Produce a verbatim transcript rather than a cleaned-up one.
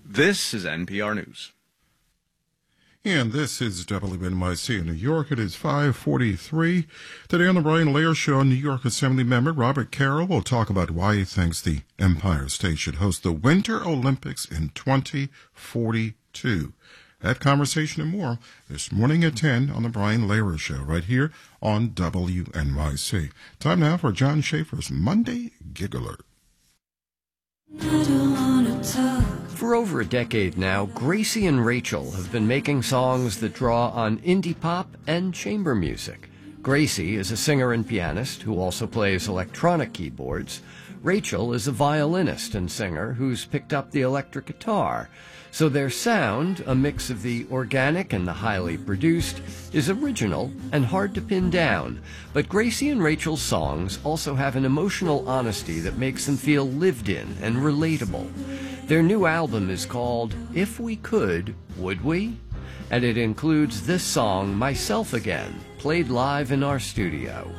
This is N P R News. And this is W N Y C in New York. It is five forty-three. Today on the Brian Lehrer Show, New York Assembly member Robert Carroll will talk about why he thinks the Empire State should host the Winter Olympics in twenty forty-two. That conversation and more this morning at ten on the Brian Lehrer Show, right here on W N Y C. Time now for John Schaefer's Monday Gig Alert. For over a decade now, Gracie and Rachel have been making songs that draw on indie pop and chamber music. Gracie is a singer and pianist who also plays electronic keyboards. Rachel is a violinist and singer who's picked up the electric guitar. So their sound, a mix of the organic and the highly produced, is original and hard to pin down. But Gracie and Rachel's songs also have an emotional honesty that makes them feel lived in and relatable. Their new album is called If We Could, Would We? And it includes this song, Myself Again, played live in our studio.